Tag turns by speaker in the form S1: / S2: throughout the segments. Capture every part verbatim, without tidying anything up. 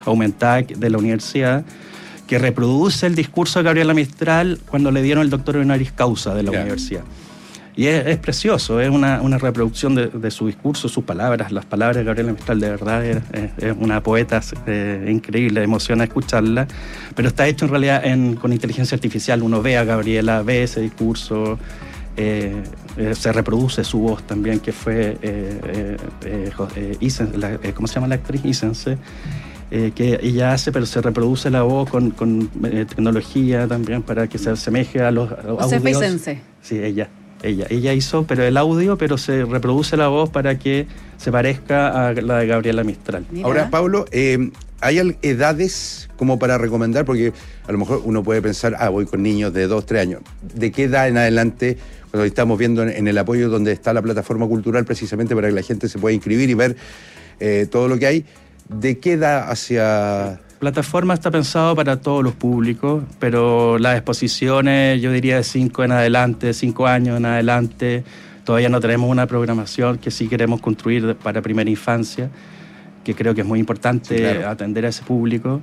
S1: aumentada de la universidad, que reproduce el discurso de Gabriela Mistral cuando le dieron el doctorado honoris causa de la yeah. universidad. Y es, es precioso, es una, una reproducción de, de su discurso, sus palabras. Las palabras de Gabriela Mistral, de verdad, es, es, es una poeta eh, increíble, emociona escucharla, pero está hecho en realidad en, con inteligencia artificial. Uno ve a Gabriela, ve ese discurso, eh, eh, se reproduce su voz también, que fue, eh, eh, eh, eh, Isen, la, eh, ¿cómo se llama la actriz? Isense. Eh, que ella hace, pero se reproduce la voz con, con eh, tecnología también para que se asemeje a los, a los audios.
S2: Isense.
S1: Sí, ella, ella. Ella hizo pero el audio, pero se reproduce la voz para que se parezca a la de Gabriela Mistral.
S3: Mira. Ahora, Pablo, eh, ¿hay edades como para recomendar? Porque a lo mejor uno puede pensar, ah, voy con niños de dos, tres años. ¿De qué edad en adelante? Cuando estamos viendo en, en el apoyo donde está la plataforma cultural, precisamente para que la gente se pueda inscribir y ver eh, todo lo que hay. ¿De qué edad hacia...?
S1: Plataforma está pensado para todos los públicos, pero las exposiciones, yo diría de cinco en adelante, cinco años en adelante. Todavía no tenemos una programación que sí queremos construir para primera infancia, que creo que es muy importante sí, claro. atender a ese público,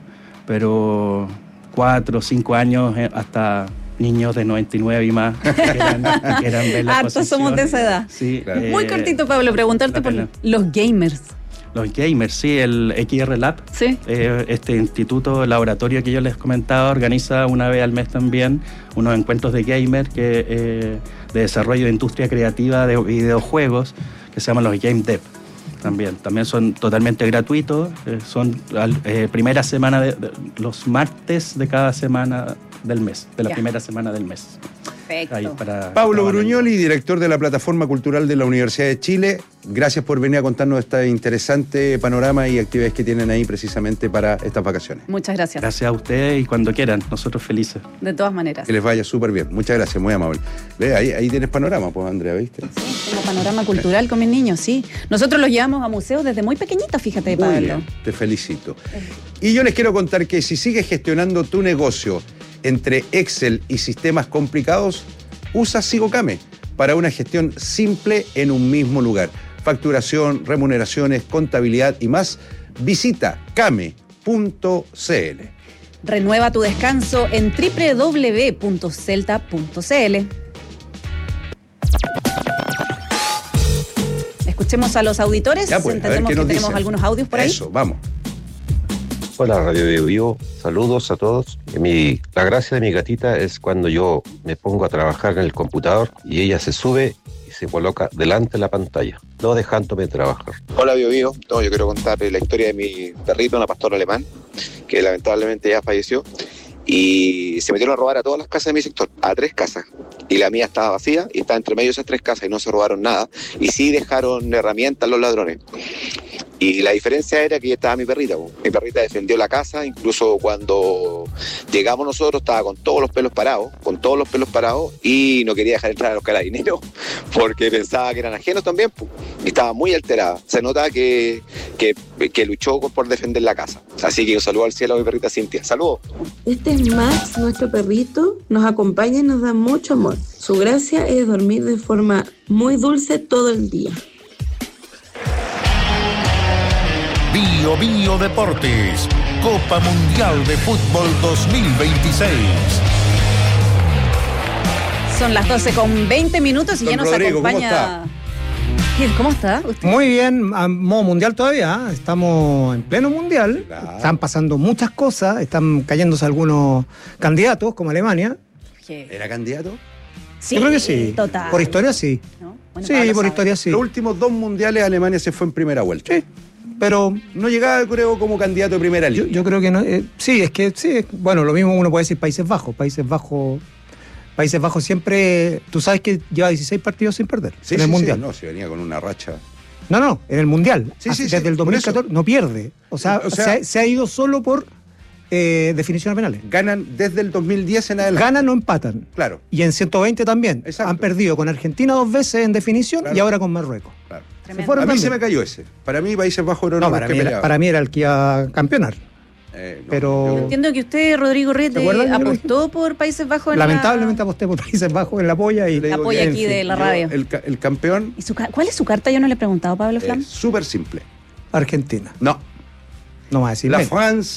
S1: pero cuatro, cinco años hasta niños de noventa y nueve y más que quieran, que quieran ver la
S2: Hartos somos de esa edad.
S1: Sí,
S2: claro. Muy eh, cortito, Pablo, preguntarte por los gamers.
S1: Los gamers, sí, el X R Lab,
S2: sí.
S1: eh, este instituto, laboratorio que yo les comentaba, organiza una vez al mes también unos encuentros de gamer que, eh, de desarrollo de industria creativa de videojuegos que se llaman los Game Dev. También, también son totalmente gratuitos, eh, son eh, primera semana, de, de, los martes de cada semana del mes, de la yeah. primera semana del mes.
S2: Perfecto.
S3: Para, Pablo Bruñoli, director de la Plataforma Cultural de la Universidad de Chile, gracias por venir a contarnos este interesante panorama y actividades que tienen ahí precisamente para estas vacaciones.
S2: Muchas gracias.
S1: Gracias a ustedes y cuando quieran, nosotros felices.
S2: De todas maneras.
S3: Que les vaya súper bien. Muchas gracias, muy amable. Ve, ahí, ahí tienes panorama, pues, Andrea, ¿viste?
S2: Sí, tengo panorama cultural con mis niños, sí. Nosotros los llevamos a museos desde muy pequeñitos, fíjate, Pablo.
S3: Muy bien, te felicito. Y yo les quiero contar que si sigues gestionando tu negocio entre Excel y sistemas complicados, usa Sigocame para una gestión simple en un mismo lugar. Facturación, remuneraciones, contabilidad y más. Visita came punto c l.
S2: Renueva tu descanso en doble u doble u doble u punto celta punto c l. Escuchemos a los auditores.
S3: Ya pues,
S2: entendemos que tenemos
S3: dicen.
S2: algunos audios por ahí.
S3: Eso, vamos.
S4: Hola, Radio Bio Bio. Saludos a todos. Mi, la gracia de mi gatita es cuando yo me pongo a trabajar en el computador y ella se sube y se coloca delante de la pantalla, no dejándome trabajar.
S5: Hola, Bio Bio. No, yo quiero contar la historia de mi perrito, una pastora alemán, que lamentablemente ya falleció. Y se metieron a robar a todas las casas de mi sector, a tres casas. Y la mía estaba vacía y estaba entre medio de esas tres casas y no se robaron nada. Y sí dejaron herramientas los ladrones. Y la diferencia era que estaba mi perrita. Mi perrita defendió la casa, incluso cuando llegamos nosotros estaba con todos los pelos parados, con todos los pelos parados y no quería dejar entrar a los carabineros porque pensaba que eran ajenos también. Y estaba muy alterada. Se nota que, que, que luchó por defender la casa. Así que un saludo al cielo a mi perrita Cintia. Saludos.
S6: Este es Max, nuestro perrito, nos acompaña y nos da mucho amor. Su gracia es dormir de forma muy dulce todo el día.
S7: Bio Bio Deportes, Copa Mundial de Fútbol dos mil veintiséis.
S2: Son las doce con veinte minutos y
S3: Don
S2: ya nos
S3: Rodrigo,
S2: acompaña. ¿Cómo está?
S8: ¿Cómo está? Muy bien, a modo mundial todavía, ¿eh? Estamos en pleno mundial, claro. Están pasando muchas cosas, están cayéndose algunos candidatos como Alemania.
S2: ¿Qué?
S3: ¿Era candidato?
S2: Sí,
S8: yo creo que sí.
S2: Total.
S8: Por historia sí. ¿No? Bueno, sí, por sabe. historia sí.
S3: Los últimos dos mundiales Alemania se fue en primera vuelta.
S8: Sí. Pero
S3: no llegaba, creo, como candidato de primera línea.
S8: Yo, yo creo que no. Eh, sí, es que sí. Bueno, lo mismo uno puede decir Países Bajos. Países Bajos. Países Bajos siempre. Tú sabes que lleva dieciséis partidos sin perder.
S3: Sí,
S8: en
S3: sí,
S8: el Mundial.
S3: Sí, no, si venía con una racha.
S8: No, no, en el Mundial.
S3: Sí, sí,
S8: Desde
S3: sí,
S8: el dos mil catorce no pierde. O sea, o sea se, ha, se ha ido solo por eh, definiciones penales.
S3: Ganan desde el dos mil diez en adelante.
S8: Ganan o empatan.
S3: Claro.
S8: Y en ciento veinte también.
S3: Exacto.
S8: Han perdido con Argentina dos veces en definición, claro. Y ahora con Marruecos.
S3: Claro.
S8: Se
S3: a mí
S8: también.
S3: se me cayó ese. Para mí Países Bajos era
S8: no,
S3: uno
S8: para,
S3: que
S8: mí era, para mí era el que iba a campeonar.
S3: Eh, no,
S8: pero
S2: entiendo que usted, Rodrigo Rete, apostó por Países Bajos en
S8: lamentablemente
S2: la...
S8: aposté por Países Bajos en la polla y
S2: la polla aquí
S8: fin,
S2: de la radio.
S3: El, el campeón.
S2: ¿Y su, ¿Cuál es su carta? Yo no le he preguntado, Pablo Flam.
S3: Eh, Súper simple.
S8: Argentina.
S3: No.
S8: No va a decir
S3: La
S8: menos.
S3: France